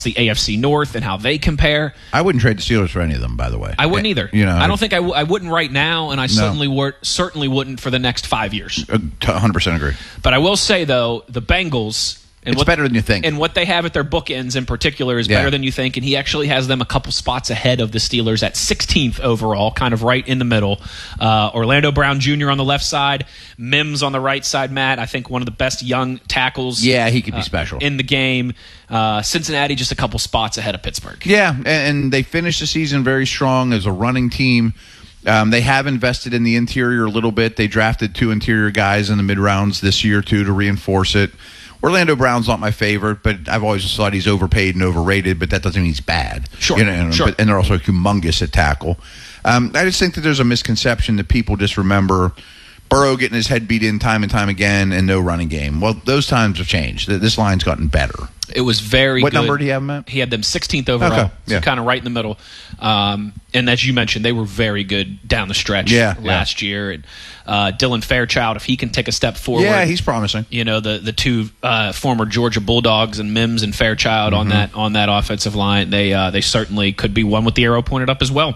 the AFC North and how they compare. I wouldn't trade the Steelers for any of them, by the way. I wouldn't either. I don't think I wouldn't right now, and I No. certainly wouldn't for the next 5 years. 100% agree. But I will say, though, the Bengals... It's better than you think. And what they have at their bookends in particular is better than you think. And he actually has them a couple spots ahead of the Steelers at 16th overall, kind of right in the middle. Orlando Brown Jr. on the left side, Mims on the right side, Matt. I think one of the best young tackles he could be special in the game. Cincinnati just a couple spots ahead of Pittsburgh. Yeah, and they finished the season very strong as a running team. They have invested in the interior a little bit. They drafted 2 interior guys in the mid-rounds this year, too, to reinforce it. Orlando Brown's not my favorite, but I've always thought he's overpaid and overrated, but that doesn't mean he's bad. Sure. But, and they're also humongous at tackle. I just think that there's a misconception that people just remember Burrow getting his head beat in time and time again and no running game. Well, those times have changed. This line's gotten better. It was very What good. number do you have, Matt? He had them 16th overall, Okay. Yeah. so kind of right in the middle. And as you mentioned, they were very good down the stretch last year. And Dylan Fairchild, if he can take a step forward. Yeah, he's promising. The two former Georgia Bulldogs and Mims and Fairchild on that offensive line, they certainly could be one with the arrow pointed up as well.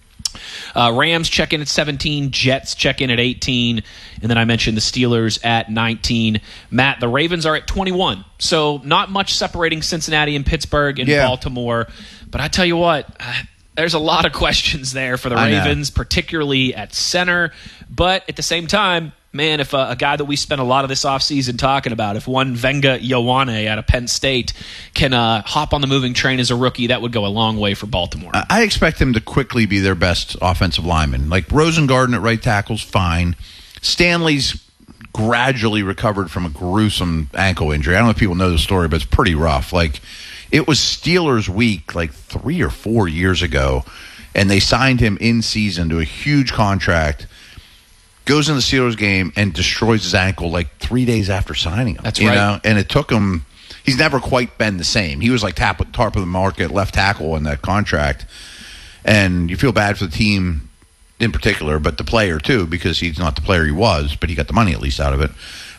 Rams check in at 17, Jets check in at 18, and then I mentioned the Steelers at 19. Matt, the Ravens are at 21, so not much separating Cincinnati and Pittsburgh and Baltimore. But I tell you what, there's a lot of questions there for the Ravens, particularly at center. But at the same time, man, if a guy that we spent a lot of this offseason talking about, if one Venga Ioane out of Penn State can hop on the moving train as a rookie, that would go a long way for Baltimore. I expect him to quickly be their best offensive lineman. Like Rosengarten at right tackle's fine. Stanley's gradually recovered from a gruesome ankle injury. I don't know if people know the story, but it's pretty rough. Like, it was Steelers week like 3 or 4 years ago, and they signed him in season to a huge contract. Goes in the Steelers game and destroys his ankle like 3 days after signing him. That's right. And it took him. He's never quite been the same. He was like top of the market left tackle in that contract, and you feel bad for the team in particular, but the player too, because he's not the player he was, but he got the money at least out of it.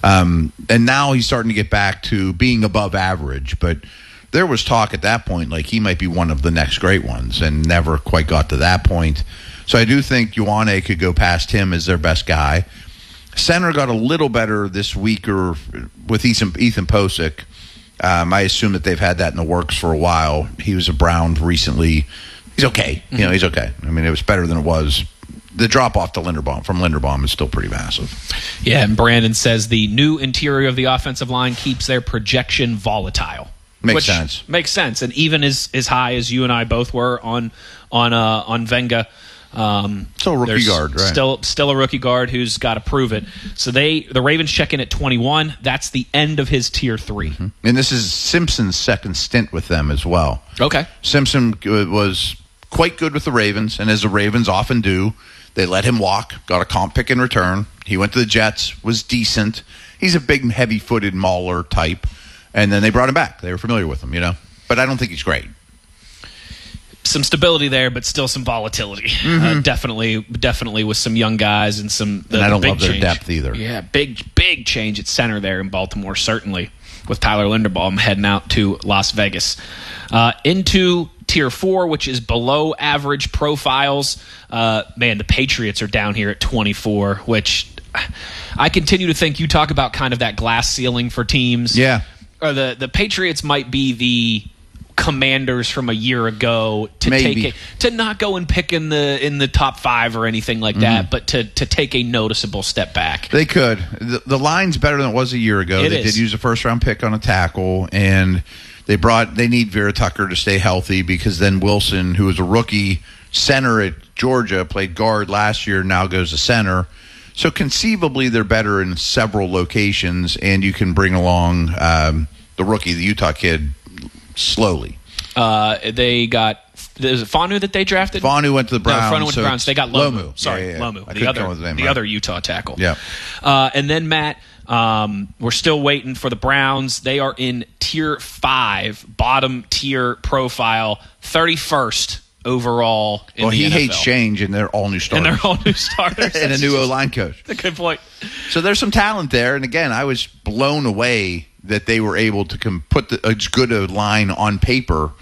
And now he's starting to get back to being above average, but there was talk at that point like he might be one of the next great ones, and never quite got to that point. So I do think Ioane could go past him as their best guy. Center got a little better this week with Ethan Posick. I assume that they've had that in the works for a while. He was a Brown recently. He's okay. Mm-hmm. He's okay. I mean, it was better than it was. The drop-off to Linderbaum is still pretty massive. Yeah, and Brandon says the new interior of the offensive line keeps their projection volatile. Makes sense. Makes sense. And even as high as you and I both were on Venga, still a rookie guard, right? Still a rookie guard who's got to prove it. So the Ravens check in at 21. That's the end of his tier 3. Mm-hmm. And this is Simpson's second stint with them as well. Okay. Simpson was quite good with the Ravens, and as the Ravens often do, they let him walk, got a comp pick in return. He went to the Jets, was decent. He's a big, heavy-footed mauler type. And then they brought him back. They were familiar with him, But I don't think he's great. Some stability there, but still some volatility. Mm-hmm. Definitely with some young guys and some. And I don't big love their change. depth either. Yeah, big change at center there in Baltimore, certainly, with Tyler Linderbaum heading out to Las Vegas. Into Tier 4, which is below average profiles. The Patriots are down here at 24, which I continue to think you talk about kind of that glass ceiling for teams. Yeah. Or the Patriots might be the Commanders from a year ago to not go and pick in the top 5 or anything like that, but to take a noticeable step back. They could. The line's better than it was a year ago. They did use a first-round pick on a tackle, and they need Vera Tucker to stay healthy, because then Wilson, who was a rookie center at Georgia, played guard last year, now goes to center. So conceivably they're better in several locations, and you can bring along the rookie, the Utah kid, slowly. They got is it Fanu that they drafted? Fanu went to the Browns. No, Fanu went to the Browns. They got Lomu. Sorry, yeah. Lomu. The other Utah tackle. Yeah. And then Matt, we're still waiting for the Browns. They are in Tier 5, bottom tier profile, 31st overall in the he NFL. hates change, and they're all new starters. And a new O-line coach. That's a good point. So there's some talent there. And again, I was blown away that they were able to put as good a line on paper